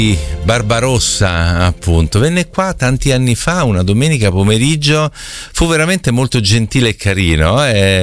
Barbarossa, appunto, venne qua tanti anni fa, una domenica pomeriggio, fu veramente molto gentile e carino,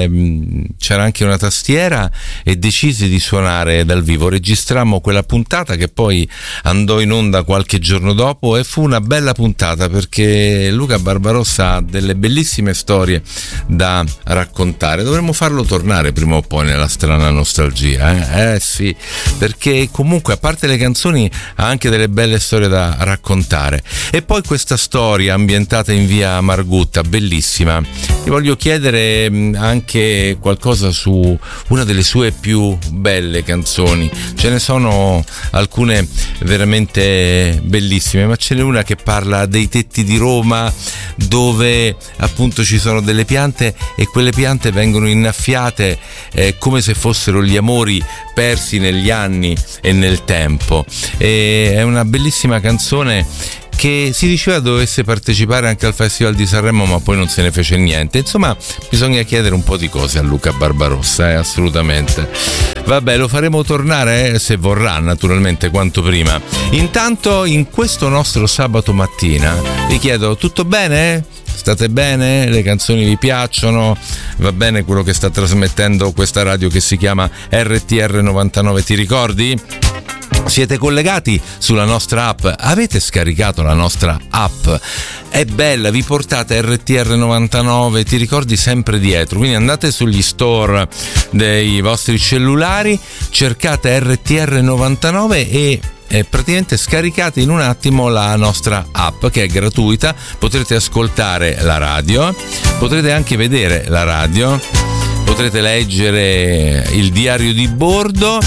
c'era anche una tastiera e decisi di suonare dal vivo. Registrammo quella puntata che poi andò in onda qualche giorno dopo e fu una bella puntata perché Luca Barbarossa ha delle bellissime storie da raccontare. Dovremmo farlo tornare prima o poi nella strana nostalgia, sì, perché comunque a parte le canzoni ha anche delle belle storie da raccontare. E poi questa storia ambientata in via Margutta, bellissima. Ti voglio chiedere anche qualcosa su una delle sue più belle canzoni. Ce ne sono alcune veramente bellissime, ma ce n'è una che parla dei tetti di Roma, dove appunto ci sono delle piante e quelle piante vengono innaffiate come se fossero gli amori persi negli anni e nel tempo. E è una bellissima canzone che si diceva dovesse partecipare anche al Festival di Sanremo, ma poi non se ne fece niente. Insomma, bisogna chiedere un po' di cose a Luca Barbarossa, assolutamente. Vabbè, lo faremo tornare se vorrà, naturalmente, quanto prima. Intanto, in questo nostro sabato mattina, vi chiedo: tutto bene? State bene? Le canzoni vi piacciono? Va bene quello che sta trasmettendo questa radio che si chiama RTR 99, ti ricordi? Siete collegati sulla nostra app? Avete scaricato la nostra app? È bella, vi portate RTR 99, ti ricordi sempre dietro, quindi andate sugli store dei vostri cellulari, cercate RTR 99 e praticamente scaricate in un attimo la nostra app, che è gratuita. Potrete ascoltare la radio, potrete anche vedere la radio, potrete leggere il diario di bordo,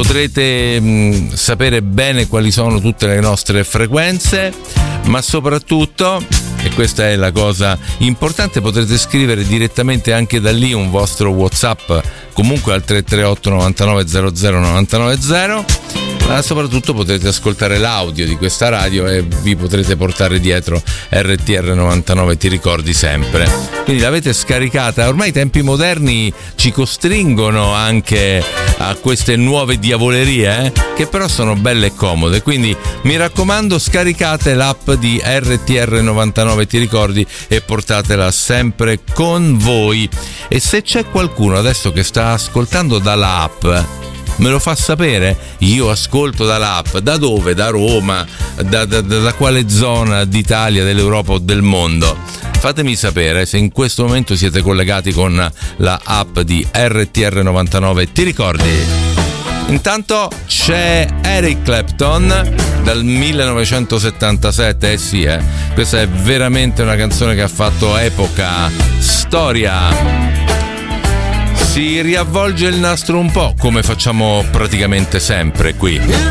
potrete sapere bene quali sono tutte le nostre frequenze, ma soprattutto, e questa è la cosa importante, potrete scrivere direttamente anche da lì un vostro WhatsApp, comunque al 338 99 00 990, ma soprattutto potrete ascoltare l'audio di questa radio e vi potrete portare dietro RTR 99, ti ricordi sempre. Quindi l'avete scaricata. Ormai i tempi moderni ci costringono anche a queste nuove diavolerie, che però sono belle e comode. Quindi mi raccomando, scaricate l'app di RTR 99, ti ricordi, e portatela sempre con voi. E se c'è qualcuno adesso che sta ascoltando dalla app, me lo fa sapere. Io ascolto dall'app. Da dove? Da Roma? Da quale zona d'Italia, dell'Europa o del mondo? Fatemi sapere se in questo momento siete collegati con la app di RTR 99, ti ricordi? Intanto c'è Eric Clapton dal 1977, questa è veramente una canzone che ha fatto epoca, storia. Si riavvolge il nastro un po', come facciamo praticamente sempre qui.